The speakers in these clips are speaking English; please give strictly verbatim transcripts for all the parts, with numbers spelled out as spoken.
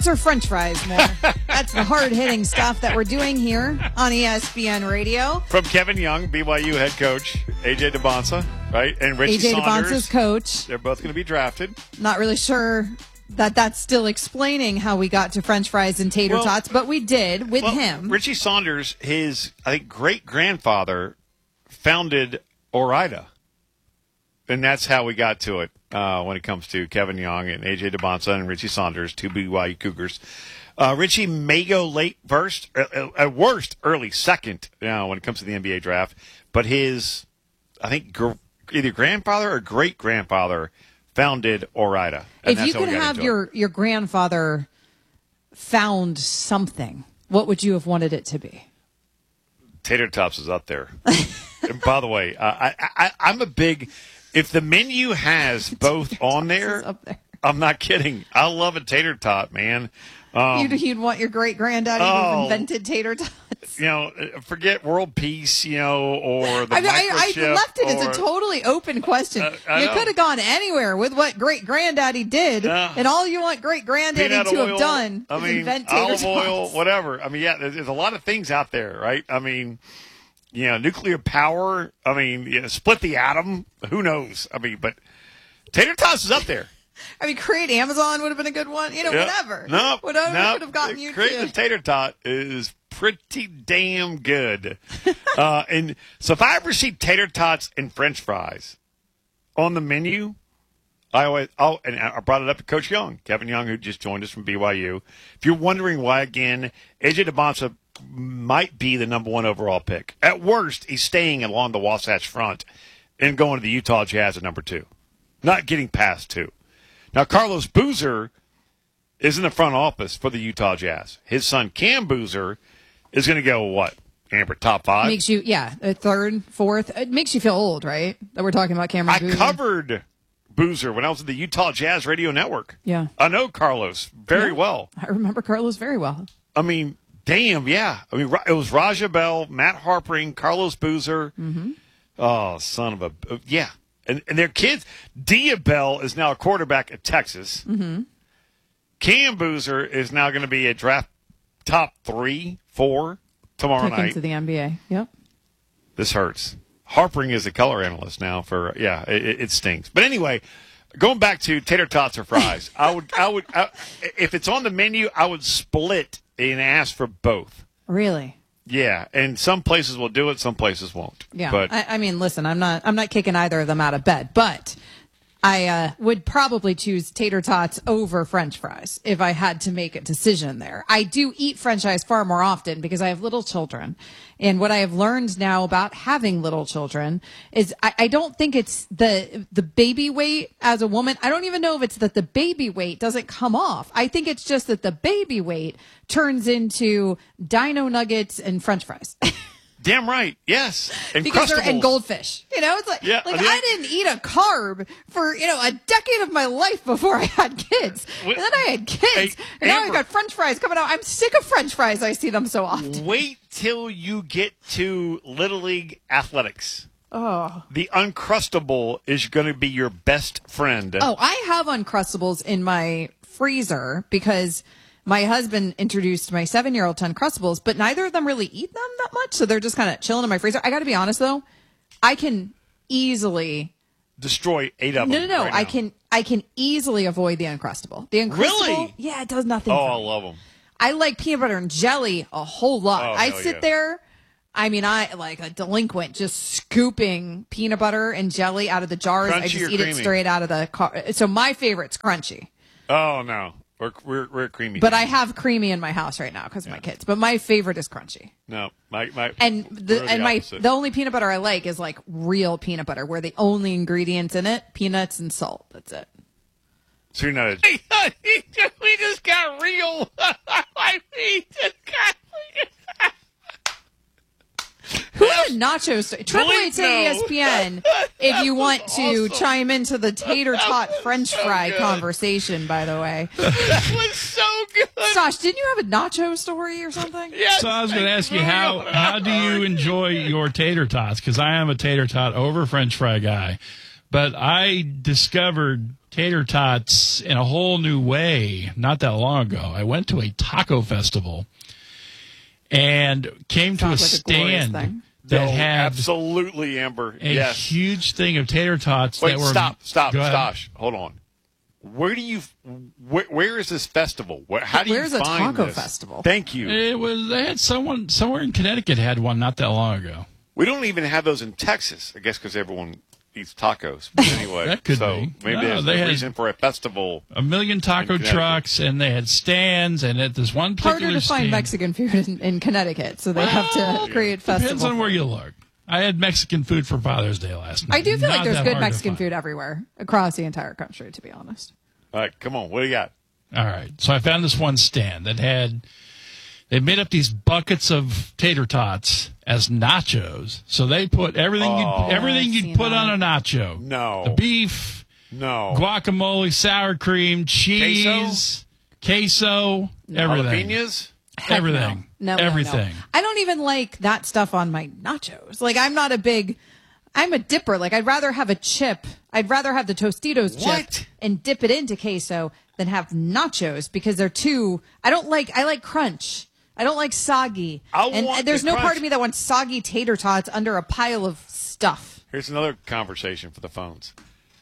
or French fries more. That's the hard-hitting stuff that we're doing here on E S P N Radio. From Kevin Young, B Y U head coach, A J DeBonsa, right? And Richie A J Saunders. DeBonsa's coach. They're both going to be drafted. Not really sure that that's still explaining how we got to French fries and tater well, tots, but we did with well, him. Richie Saunders, his, I think, great-grandfather founded Ore-Ida. And that's how we got to it uh, when it comes to Kevin Young and A J DeBonsa and Richie Saunders, two B Y U Cougars. Uh, Richie may go late first, uh, at worst, early second you know, when it comes to the N B A draft. But his, I think, gr- either grandfather or great-grandfather founded Ore-Ida. If you could have your, your grandfather found something, what would you have wanted it to be? Tater Tots is up there. And by the way, uh, I, I, I'm a big... If the menu has both on there, up there, I'm not kidding. I love a tater tot, man. Um, you'd, you'd want your great granddaddy oh, to have invented tater tots. You know, forget world peace, you know, or the I, mean, microchip. I, I left it or, as a totally open question. Uh, I you know. could have gone anywhere with what great granddaddy did, uh, and all you want great granddaddy peanut to oil, have done I is mean, invent tater olive tots. oil, whatever. I mean, yeah, there's, there's a lot of things out there, right? I mean, you know, nuclear power. I mean, you know, split the atom. Who knows? I mean, but tater tots is up there. I mean, create Amazon would have been a good one. You know, yeah. whatever. No, whatever nope. would have gotten you Creating to. a tater tot is pretty damn good. uh, and so if I ever see tater tots and French fries on the menu, I always oh, and I brought it up to Coach Young, Kevin Young, who just joined us from B Y U. If you're wondering why, again, A J DeBonsa might be the number one overall pick. At worst, he's staying along the Wasatch Front and going to the Utah Jazz at number two, not getting past two. Now, Carlos Boozer is in the front office for the Utah Jazz. His son, Cam Boozer, is going to go, what, Amber, top five? Makes you, yeah, a third, fourth. It makes you feel old, right? That we're talking about Cameron I Boozer. covered Boozer when I was at the Utah Jazz Radio Network. Yeah. I know Carlos very yeah. well. I remember Carlos very well. I mean, damn, yeah. I mean, it was Raja Bell, Matt Harpering, Carlos Boozer. Mm-hmm. Oh, son of a, yeah. And, and their kids, Dia Bell is now a quarterback at Texas. Mm-hmm. Cam Boozer is now going to be a draft top three, four tomorrow Took night. him to the N B A. Yep. This hurts. Harpering is a color analyst now for, yeah, it, it stinks. But anyway, going back to tater tots or fries, I would, I would, I, if it's on the menu, I would split and ask for both. Really? Yeah, and some places will do it, some places won't. Yeah, but I, I mean, listen, I'm not, I'm not kicking either of them out of bed, but I uh, would probably choose tater tots over French fries if I had to make a decision there. I do eat French fries far more often because I have little children, and what I have learned now about having little children is I, I don't think it's the the baby weight as a woman. I don't even know if it's that the baby weight doesn't come off. I think it's just that the baby weight turns into Dino Nuggets and French fries. damn right, yes. And because they're and Crustables. Goldfish. You know, it's like, Yeah, like I mean- I didn't eat a carb for, you know, a decade of my life before I had kids. Wait- and then I had kids. Hey, and now I've Amber. got French fries coming out. I'm sick of French fries. I see them so often. Wait till you get to Little League athletics. Oh. The Uncrustable is going to be your best friend. Oh, I have Uncrustables in my freezer because my husband introduced my seven-year-old to Uncrustables, but neither of them really eat them that much, so they're just kind of chilling in my freezer. I got to be honest, though. I can easily... Destroy eight of them. No, no, no. right I now. can I can easily avoid the Uncrustable. The Uncrustable... Really? Yeah, it does nothing Oh, for I me. love them. I like peanut butter and jelly a whole lot. Oh, I hell sit yeah. there... I mean, I like a delinquent just scooping peanut butter and jelly out of the jars. I Crunchy just or eat it creamy? straight out of the car. So my favorite's crunchy. Oh, no. We're, we're, we're creamy. But I have creamy in my house right now because of my kids. But my favorite is crunchy. No, my, my, And the we're and my opposite. the only peanut butter I like is like real peanut butter, where the only ingredients in it peanuts and salt. That's it. So you're not a... we just got real. we just got Who had nachos? Triple Bleep A to no. E S P N if you want to awesome. chime into the tater tot French so fry good. conversation. By the way, That was so good. Josh, didn't you have a nacho story or something? Yes, So I was going to ask you, real. how how do you enjoy your tater tots? Because I am a tater tot over French fry guy. but I discovered tater tots in a whole new way not that long ago. I went to a taco festival and came to a Sounds like a glorious stand thing. that No, had absolutely, Amber. a yes. huge thing of tater tots Wait, that were stop, stop, Go ahead. Stosh. Hold on. Where do you? Where, where is this festival? Where, how do Where's you a find taco this? festival? Thank you. It was they had someone somewhere in Connecticut had one not that long ago. We don't even have those in Texas. I guess because everyone eats tacos. But anyway, That could so be. maybe No, there's they a had- reason for a festival. A million taco In Connecticut. trucks, and they had stands, and at this one particular Harder to find stand, Mexican food in, in Connecticut, so they have Well, to create depends festivals. on where you look. I had Mexican food for Father's Day last night. I do feel Not like there's that good hard to Mexican find. food everywhere across the entire country, to be honest. All right, come on. What do you got? All right. So I found this one stand that had, they made up these buckets of tater tots as nachos. So they put everything Oh. you'd, everything I've you'd seen put that. on a nacho. No. The beef, No. guacamole, sour cream, cheese, queso, everything. Jalapenos? Heck Everything. No. No, no, Everything. no. I don't even like that stuff on my nachos. Like, I'm not a big, I'm a dipper. Like, I'd rather have a chip. I'd rather have the Tostitos chip What? and dip it into queso than have nachos because they're too, I don't like, I like crunch. I don't like soggy. I and, want and there's the no crunch. part of me that wants soggy tater tots under a pile of stuff. Here's another conversation for the phones.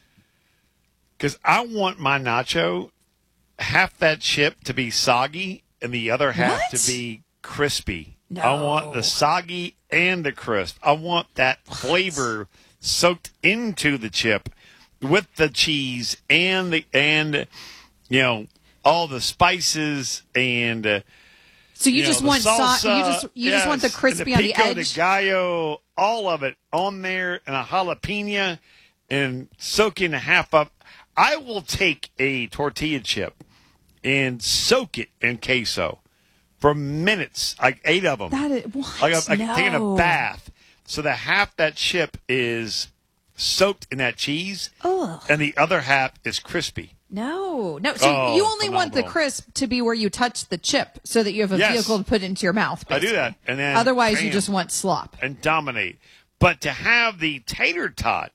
Because I want my nacho, half that chip to be soggy and the other half What? to be crispy. No. I want the soggy and the crisp. I want that flavor soaked into the chip with the cheese and the and you know all the spices and uh, So you, you know, just the want so- salsa, you just you just want the yes, crispy and on the pico edge. de gallo, all of it on there, and a jalapeno, and soaking half up. I will take a tortilla chip and soak it in queso for minutes, like eight of them. That is what? Like, I'm- like taking a No. bath, so that half that chip is soaked in that cheese, Ugh. and the other half is crispy. No, no. So Oh, you only want the phenomenal. crisp to be where you touch the chip, so that you have a Yes. vehicle to put into your mouth. I do basically. that, and then Otherwise, you bam. just want slop. and dominate. But to have the tater tot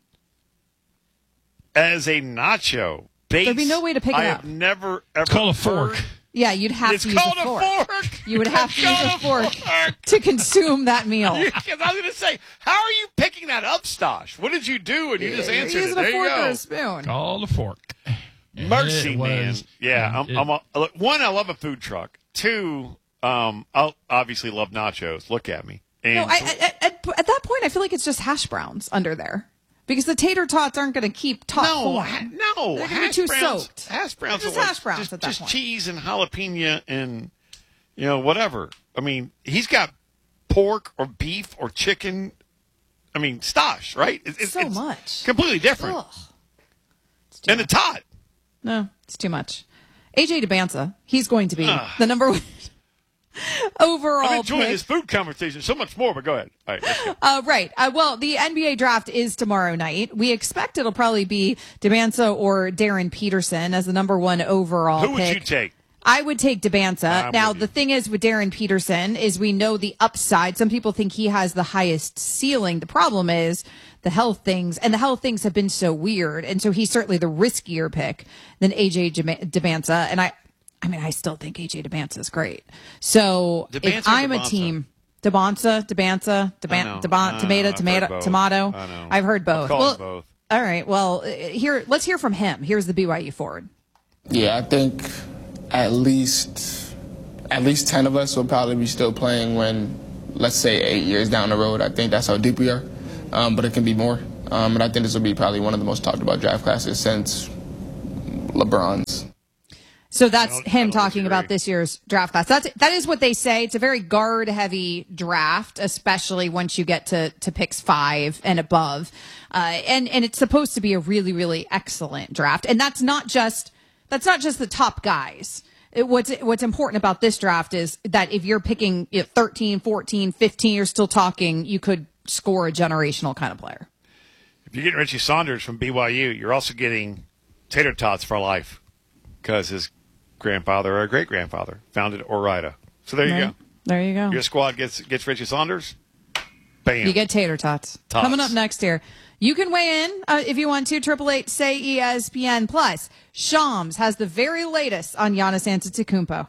as a nacho base, There'd be no way to pick it I up. have never ever It's called a fork. heard- Yeah, you'd have It's to use called a fork. a fork. You would have It's to use a called fork to consume that meal. Because I was going to say, how are you picking that up, Stosh? What did you do? And you just You're answered using it. There a fork you or go. a spoon. Called a fork. And Mercy, it man. was- Yeah, I'm, it- I'm a, look, one, I love a food truck. Two, um, I obviously love nachos. Look at me. And No, I, I, at, at that point, I feel like it's just hash browns under there because the tater tots aren't going to keep top No, form. ha- no, They're gonna be hash too browns, soaked. Hash browns, They're just are what- hash browns just, at that just point. cheese and jalapeno and you know whatever. I mean, he's got pork or beef or chicken. I mean, Stosh, right? It- it's, So it's much. completely different. Ugh. It's too And the much. tot. No, it's too much. A J DeBanza, he's going to be the number one overall I'm enjoying pick. this food conversation so much more. But go ahead. All right, let's go. Uh, right. Uh, well, the N B A draft is tomorrow night. We expect it'll probably be DeBanza or Darren Peterson as the number one overall Who would pick. you take? I would take DeBanza. I'm Now, with you. the thing is with Darren Peterson is we know the upside. Some people think he has the highest ceiling. The problem is the health things, and the health things have been so weird. And so he's certainly the riskier pick than A J DeBanza. And I, I mean, I still think A J DeBanza is great. So DeBanza if or I'm a DeBanza? team, DeBanza, DeBanza, I know. DeBan, I DeBan, know. tomato, I've tomato, heard both. tomato. I know. I've heard I'll both. call Well, them both. all right. Well, uh, here, let's hear from him. Here's the B Y U forward. Yeah, I think at least at least ten of us will probably be still playing when, let's say, eight years down the road. I think that's how deep we are, um, but it can be more. Um, and I think this will be probably one of the most talked about draft classes since LeBron's. So that's I don't- I him don't talking disagree. about this year's draft class. That's that is what they say. It's a very guard heavy draft, especially once you get to to picks five and above. Uh, and and it's supposed to be a really really excellent draft. And that's not just that's not just the top guys. It, what's what's important about this draft is that if you're picking you know, thirteen, fourteen, fifteen, you're still talking you could score a generational kind of player. If you're getting Richie Saunders from B Y U, you're also getting tater tots for life because his grandfather or great grandfather founded Ore-Ida. So there you Right. go. There you go. Your squad gets gets Richie Saunders. Bam. You get tater tots. Tots. Coming up next here, You can weigh in uh, if you want to. Triple eight say E S P N. Plus, Shams has the very latest on Giannis Antetokounmpo.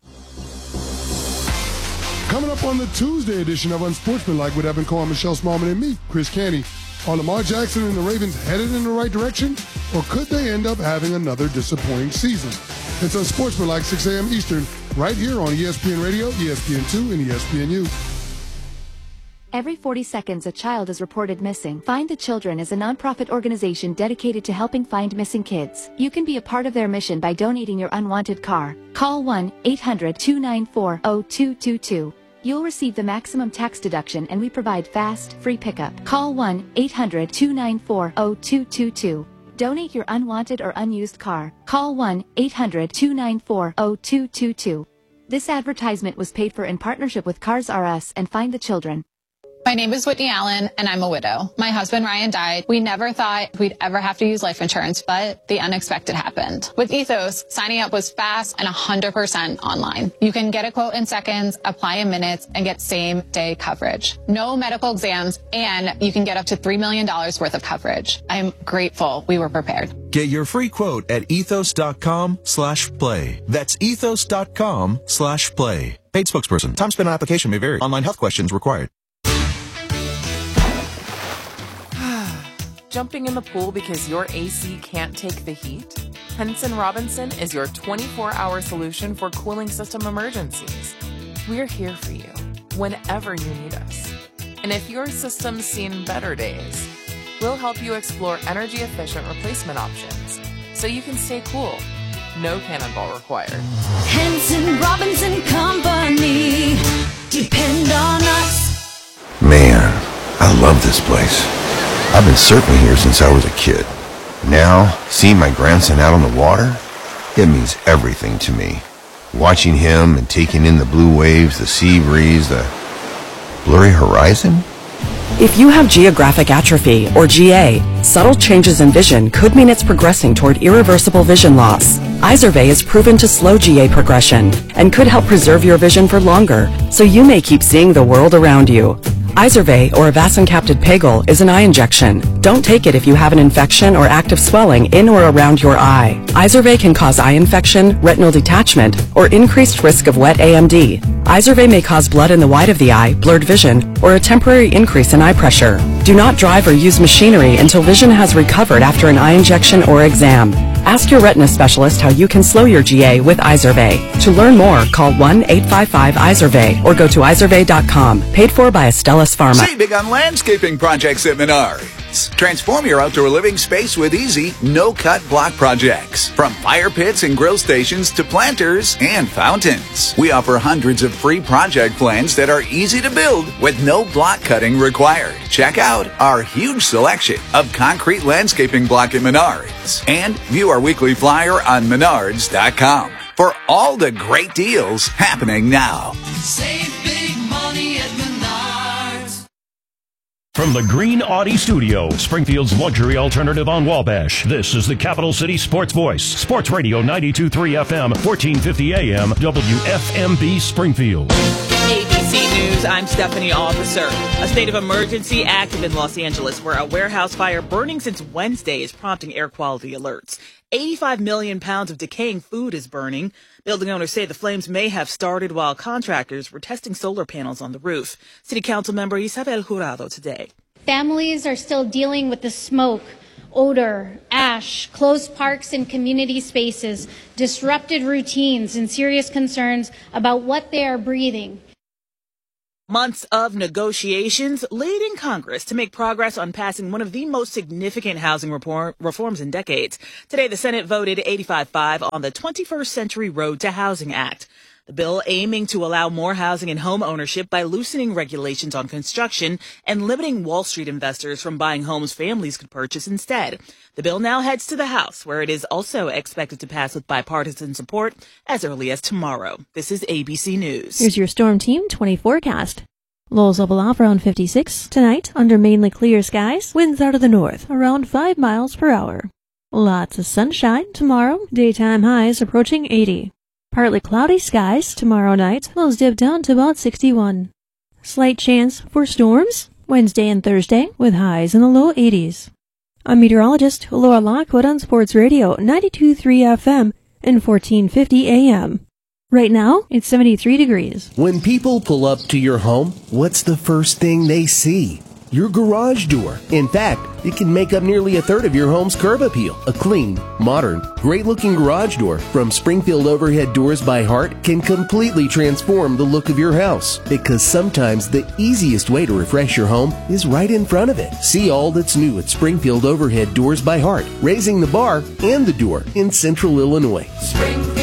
Coming up on the Tuesday edition of Unsportsmanlike with Evan Cohen, Michelle Smallman, and me, Chris Canty. Are Lamar Jackson and the Ravens headed in the right direction, or could they end up having another disappointing season? It's Unsportsmanlike, six a.m. Eastern, right here on E S P N Radio, E S P N two, and E S P N U. Every forty seconds, a child is reported missing. Find the Children is a nonprofit organization dedicated to helping find missing kids. You can be a part of their mission by donating your unwanted car. Call one eight hundred two nine four zero two two two. You'll receive the maximum tax deduction, and we provide fast, free pickup. Call one eight hundred two nine four zero two two two. Donate your unwanted or unused car. Call one eight hundred two nine four zero two two two. This advertisement was paid for in partnership with Cars R Us and Find the Children. My name is Whitney Allen, and I'm a widow. My husband, Ryan, died. We never thought we'd ever have to use life insurance, but the unexpected happened. With Ethos, signing up was fast and one hundred percent online. You can get a quote in seconds, apply in minutes, and get same-day coverage. No medical exams, and you can get up to three million dollars worth of coverage. I'm grateful we were prepared. Get your free quote at ethos.com slash play. That's ethos.com slash play. Paid spokesperson. Time spent on application may vary. Online health questions required. Jumping in the pool because your A C can't take the heat? Henson Robinson is your twenty-four hour solution for cooling system emergencies. We're here for you whenever you need us. And if your system's seen better days, we'll help you explore energy-efficient replacement options so you can stay cool. No cannonball required. Henson Robinson Company. Depend on us. Man, I love this place. I've been surfing here since I was a kid. Now, seeing my grandson out on the water, it means everything to me. Watching him and taking in the blue waves, the sea breeze, the blurry horizon. If you have geographic atrophy, or G A, subtle changes in vision could mean it's progressing toward irreversible vision loss. Izervay is proven to slow G A progression and could help preserve your vision for longer, so you may keep seeing the world around you. Izervay, or avacincaptad pegol, is an eye injection. Don't take it if you have an infection or active swelling in or around your eye. Izervay can cause eye infection, retinal detachment, or increased risk of wet A M D. Izervay may cause blood in the white of the eye, blurred vision, or a temporary increase in eye pressure. Do not drive or use machinery until vision has recovered after an eye injection or exam. Ask your retina specialist how you can slow your G A with Izervay. To learn more, call one eight five five Izervay or go to izervay dot com. Paid for by Astellas Pharma. Save big on landscaping projects at Menards. Transform your outdoor living space with easy, no-cut block projects. From fire pits and grill stations to planters and fountains. We offer hundreds of free project plans that are easy to build with no block cutting required. Check out our huge selection of concrete landscaping block at Menards. And view our weekly flyer on menards dot com for all the great deals happening now. Save big money at Menards. From the Green Audi Studio, Springfield's luxury alternative on Wabash, this is the Capital City Sports Voice. Sports Radio ninety-two point three F M, fourteen fifty A M, W F M B Springfield. A B C News, I'm Stephanie Officer. A state of emergency active in Los Angeles where a warehouse fire burning since Wednesday is prompting air quality alerts. eighty-five million pounds of decaying food is burning. Building owners say the flames may have started while contractors were testing solar panels on the roof. City Council member Isabel Jurado today. Families are still dealing with the smoke, odor, ash, closed parks and community spaces, disrupted routines, and serious concerns about what they are breathing. Months of negotiations lead in Congress to make progress on passing one of the most significant housing reform, reforms in decades. Today, the Senate voted eighty-five five on the twenty-first Century Road to Housing Act. The bill aiming to allow more housing and home ownership by loosening regulations on construction and limiting Wall Street investors from buying homes families could purchase instead. The bill now heads to the House, where it is also expected to pass with bipartisan support as early as tomorrow. This is A B C News. Here's your Storm Team twenty forecast. Lows level off around fifty-six. Tonight, under mainly clear skies, winds out of the north, around five miles per hour. Lots of sunshine tomorrow, daytime highs approaching eighty. Partly cloudy skies tomorrow night, lows dip down to about sixty-one. Slight chance for storms Wednesday and Thursday with highs in the low eighties. I'm meteorologist Laura Lockwood on Sports Radio ninety-two point three F M and fourteen fifty A M. Right now, it's seventy-three degrees. When people pull up to your home, what's the first thing they see? Your garage door. In fact, it can make up nearly a third of your home's curb appeal. A clean, modern, great-looking garage door from Springfield Overhead Doors by Heart can completely transform the look of your house. Because sometimes the easiest way to refresh your home is right in front of it. See all that's new at Springfield Overhead Doors by Heart, raising the bar and the door in Central Illinois.